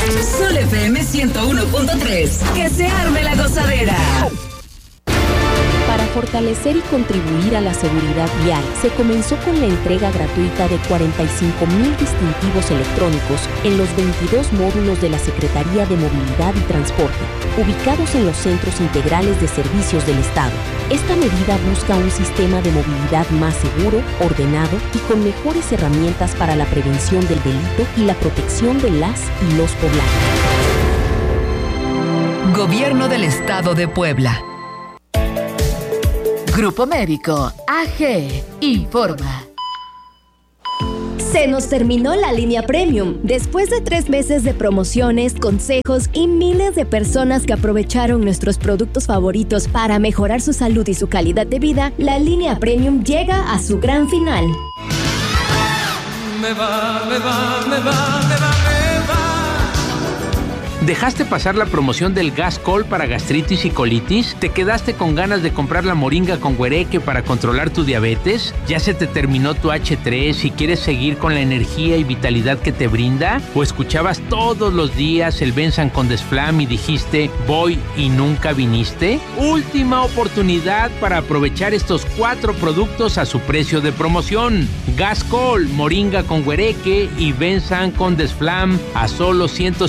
Sol FM 101.3. Que se arme la gozadera. Para fortalecer y contribuir a la seguridad vial, se comenzó con la entrega gratuita de 45,000 distintivos electrónicos en los 22 módulos de la Secretaría de Movilidad y Transporte, ubicados en los Centros Integrales de Servicios del Estado. Esta medida busca un sistema de movilidad más seguro, ordenado y con mejores herramientas para la prevención del delito y la protección de las y los poblanos. Gobierno del Estado de Puebla. Grupo Médico AG informa. Se nos terminó la línea Premium. Después de 3 meses de promociones, consejos y miles de personas que aprovecharon nuestros productos favoritos para mejorar su salud y su calidad de vida, la línea Premium llega a su gran final. Me va. ¿Dejaste pasar la promoción del Gascol para gastritis y colitis? ¿Te quedaste con ganas de comprar la moringa con güereque para controlar tu diabetes? ¿Ya se te terminó tu H3 y quieres seguir con la energía y vitalidad que te brinda? ¿O escuchabas todos los días el Benzan con Desflam y dijiste, voy y nunca viniste? Última oportunidad para aprovechar estos 4 productos a su precio de promoción. Gascol, moringa con güereque y Benzan con Desflam a solo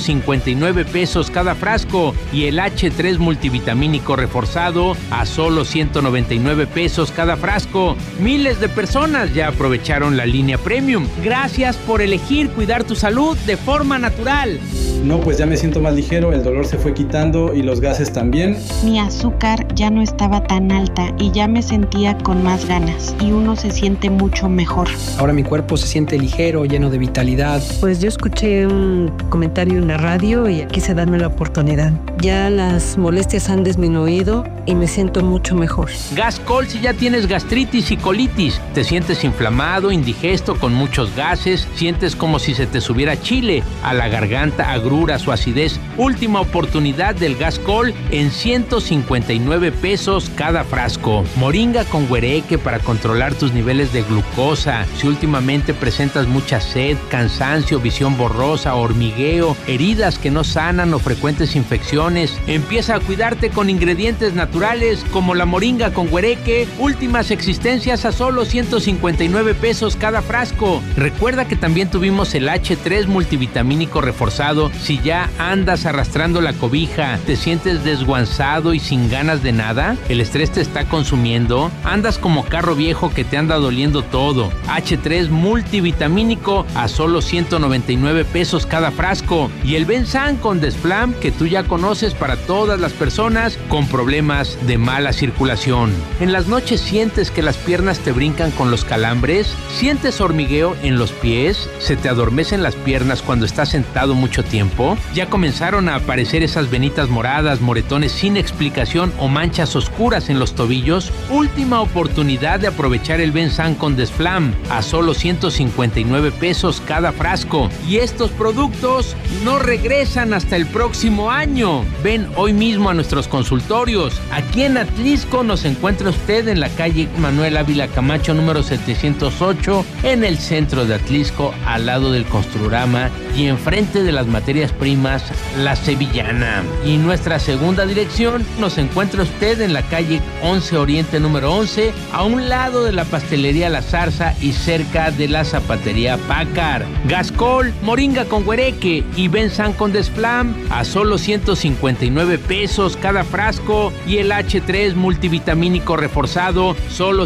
159 pesos cada frasco y el H3 multivitamínico reforzado a solo 199 pesos cada frasco. Miles de personas ya aprovecharon la línea Premium. Gracias por elegir cuidar tu salud de forma natural. No, pues ya me siento más ligero, el dolor se fue quitando y los gases también. Mi azúcar ya no estaba tan alta y ya me sentía con más ganas y uno se siente mucho mejor. Ahora mi cuerpo se siente ligero, lleno de vitalidad. Pues yo escuché un comentario en la radio y quise darme la oportunidad. Ya las molestias han disminuido y me siento mucho mejor. Gascol si ya tienes gastritis y colitis, te sientes inflamado, indigesto, con muchos gases, sientes como si se te subiera chile a la garganta, agruras o acidez. Última oportunidad del Gascol en 159 pesos cada frasco. Moringa con güereque para controlar tus niveles de glucosa. Si últimamente presentas mucha sed, cansancio, visión borrosa, hormigueo, heridas que no sanan o frecuentes infecciones, empieza a cuidarte con ingredientes naturales como la moringa con güereque. Últimas existencias a solo 159 pesos cada frasco. Recuerda que también tuvimos el H3 multivitamínico reforzado. Si ya andas arrastrando la cobija, te sientes desguanzado y sin ganas de nada, el estrés te está consumiendo, andas como carro viejo que te anda doliendo todo. H3 multivitamínico a solo 199 pesos cada frasco. Y el Benzan con Desflam que tú ya conoces para todas las personas con problemas de mala circulación. En las noches sientes que las piernas te brincan con los calambres, sientes hormigueo en los pies, se te adormecen las piernas cuando estás sentado mucho tiempo, ya comenzaron a aparecer esas venitas moradas, moretones sin explicación o manchas oscuras en los tobillos. Última oportunidad de aprovechar el Benzan con Desflam a solo 159 pesos cada frasco. Y estos productos no regresan hasta el próximo año. Ven hoy mismo a nuestros consultorios. Aquí en Atlisco nos encuentra usted en la calle Manuel Ávila Camacho número 708 en el centro de Atlisco, al lado del Construrama y enfrente de las materias primas La Sevillana. Y nuestra segunda dirección nos encuentra usted en la calle 11 Oriente número 11, a un lado de la pastelería La Zarza y cerca de la zapatería Pácar. Gascol, moringa con güereque y Benzan con Desflam a solo 159 pesos cada frasco y el H3 multivitamínico reforzado solo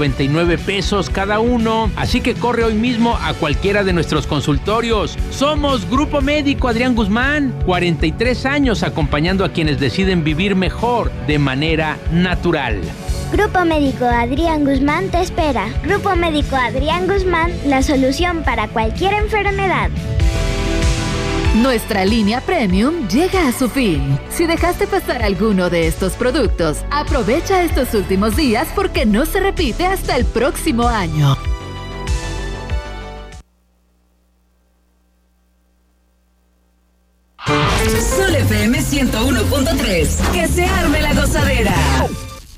199 pesos cada uno. Así que corre hoy mismo a cualquiera de nuestros consultorios. Somos Grupo Médico Adrián Guzmán, 43 años acompañando a quienes deciden vivir mejor de manera natural. Grupo Médico Adrián Guzmán te espera. Grupo Médico Adrián Guzmán, la solución para cualquier enfermedad. Nuestra línea Premium llega a su fin. Si dejaste pasar alguno de estos productos, aprovecha estos últimos días porque no se repite hasta el próximo año. Sol FM 101.3. Que se arme la gozadera.